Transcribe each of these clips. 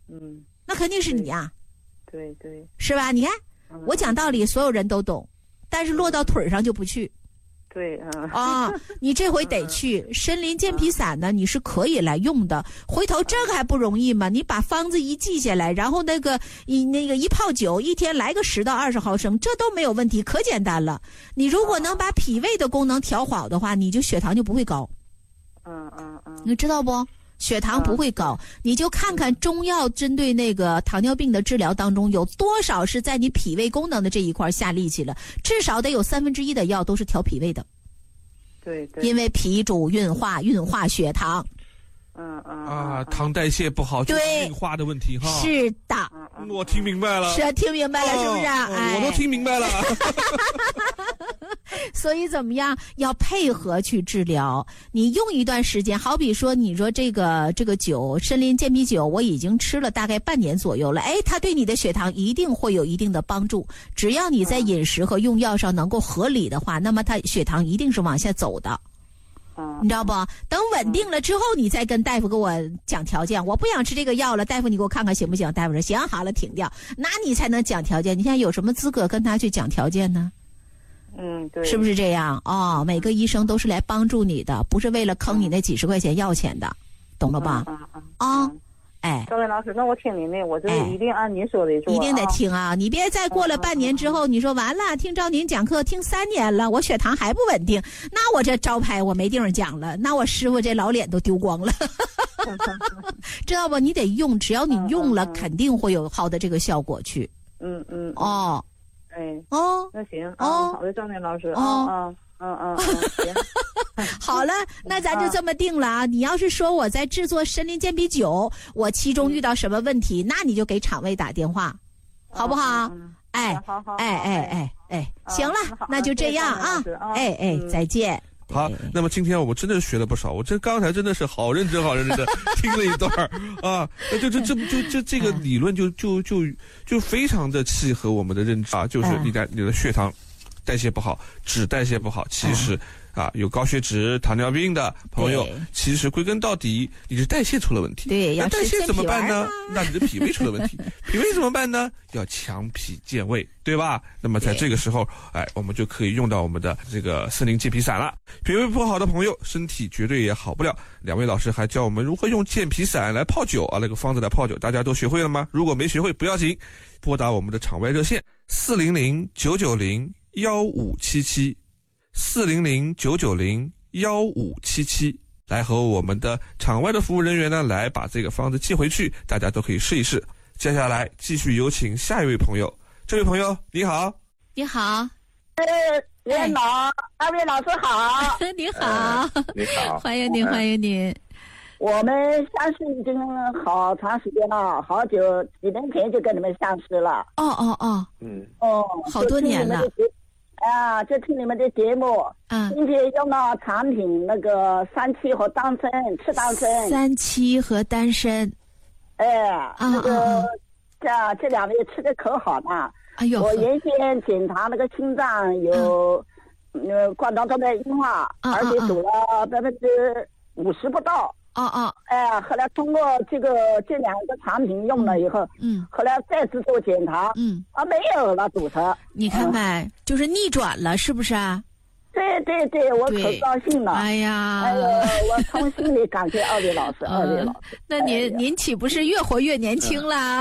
那肯定是你啊。 对对， 是吧？你看，我讲道理，所有人都懂，但是落到腿上就不去。 对你这回得去参苓健脾散呢，你是可以来用的。回头这个还不容易吗？你把方子一记下来，然后一泡酒，一天来个10到20毫升，这都没有问题，可简单了。你如果能把脾胃的功能调好的话，你就血糖就不会高。你知道不？血糖不会高，你就看看中药针对那个糖尿病的治疗当中有多少是在你脾胃功能的这一块下力气了，至少得有1/3的药都是调脾胃的。 对， 因为脾主运化血糖。 糖代谢不好就是运化的问题哈。 是的， 我听明白了。 是听明白了，是不是？ 我都听明白了。 所以怎么样，要配合去治疗。你用一段时间，好比说，你说这个酒，参苓健脾酒，我已经吃了大概半年左右了，它对你的血糖一定会有一定的帮助。只要你在饮食和用药上能够合理的话，那么它血糖一定是往下走的。你知道不？等稳定了之后，你再跟大夫给我讲条件。我不想吃这个药了，大夫你给我看看行不行？大夫说行，好了，停掉。那你才能讲条件。你现在有什么资格跟他去讲条件呢？ 对， 是不是这样？每个医生都是来帮助你的，不是为了坑你那几10块钱要钱的，懂了吧？ 赵薇老师，那我听您的，我这一定按您说的做， 一定得听啊！你别再过了半年之后，你说完了，听赵您讲课听3年了，我血糖还不稳定，那我这招牌我没地方讲了，那我师傅这老脸都丢光了，知道不？你得用，只要你用了，肯定会有好的这个效果去。 那行好的，赵薇老师行。 好了，那咱就这么定了啊！你要是说我在制作参苓健脾酒，我其中遇到什么问题，那你就给厂卫打电话，好不好？行了，那就这样啊！再见。 好，那么今天我们真的学了不少，我刚才真的是好认真的听了一段啊，这个理论就非常的契合我们的认知啊，就是你的血糖代谢不好，脂代谢不好，其实有高血脂、糖尿病的朋友，其实归根到底你是代谢出了问题。 对， 那代谢怎么办呢？那你的脾胃出了问题，脾胃怎么办呢？要强脾健胃，对吧？那么在这个时候，我们就可以用到我们的这个参苓健脾散了。脾胃不好的朋友，身体绝对也好不了。2位老师还教我们如何用健脾散来泡酒啊，那个方子来泡酒，大家都学会了吗？如果没学会不要紧，拨打我们的场外热线400-990-1577，400-990-1577，来和我们的场外的服务人员呢，来把这个方子寄回去，大家都可以试一试。接下来继续有请下一位朋友，这位朋友你好。 你好， 袁老，2位老师好。 你好， 你好， 欢迎您。 我们相识已经好长时间了，好久，几年前就跟你们相识了。 好多年了。 就听你们的节目。今天用了产品那个3七和丹参，吃丹参。 3七和丹参。 那个这2位吃的可好了。我原先检查那个心脏有冠状动脉硬化，而且走了50%不到。后来通过这2个产品用了以后，后来再次做检查，没有了堵车。 你看看，就是逆转了，是不是啊？ 对，我可高兴了。我从心里感谢2位老师，2位老师。 那您岂不是越活越年轻啦？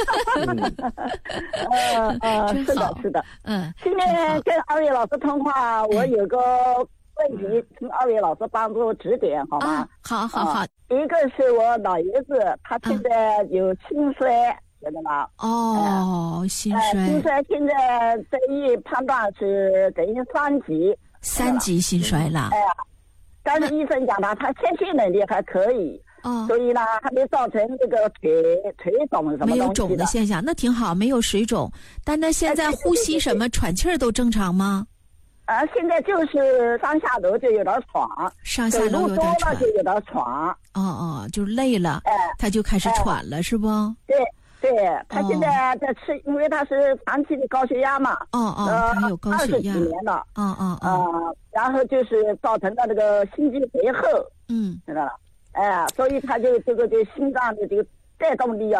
是的。今天跟2位老师通话，我有个问题，请2位老师帮助指点，好吗？ 好。 一个是我老爷子，他现在有心衰，晓得吗？ 心衰。 心衰现在这一判断是等于3级。 3级心衰了。 但是医生讲他谦虚能力还可以。所以呢，还没造成这个腿肿什么东西的。 没有肿的现象，那挺好，没有水肿。但他现在呼吸什么喘气儿都正常吗？ 现在就是上下楼就有点喘， 上下楼有点喘， 就有点喘。 就累了，他就开始喘了，是不？ 对，他现在在吃，因为他是长期的高血压嘛。 他有高血压。20几年了。然后就是造成了这个心肌肥厚。知道了。所以他就这个心脏的这个带动力